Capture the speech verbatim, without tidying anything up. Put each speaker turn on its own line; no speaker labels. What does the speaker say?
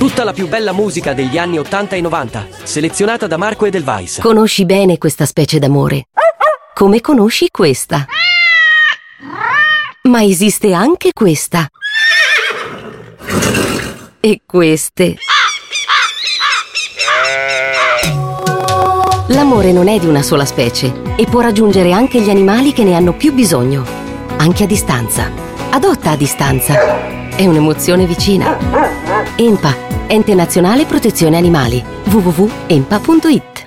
Tutta la più bella musica degli anni ottanta e novanta, selezionata da Marco Edelweiss.
Conosci bene questa specie d'amore, come conosci questa. Ma esiste anche questa. E queste. L'amore non è di una sola specie e può raggiungere anche gli animali che ne hanno più bisogno, anche a distanza. Adotta a distanza. È un'emozione vicina. E M P A, Ente Nazionale Protezione Animali. w w w punto e m p a punto i t